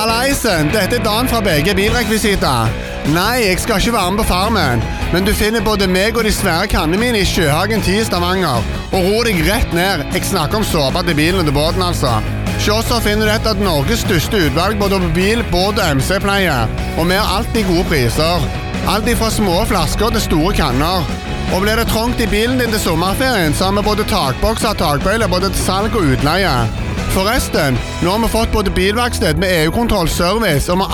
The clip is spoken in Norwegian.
Hallaisen, dette Dan fra BG Bilrekvisita. Nei, jeg skal ikke være med på farmen, men du finner både meg og de svære kannene mine i Sjøhagen 10 i Stavanger. Og ro deg rett ned, jeg snakker om såpa til bilen og til båten altså. Så finner du et av Norges største utvalg både på bil, båt og MC-pleie. Og vi har alltid gode priser. Alt fra små flasker til store kanner. Og blir det trångt i bilen din til sommerferien, så har vi både takbokser og takbøyler både til salg og utleie. Forresten, nå har vi fått både bilverksted med EU-kontroll, service og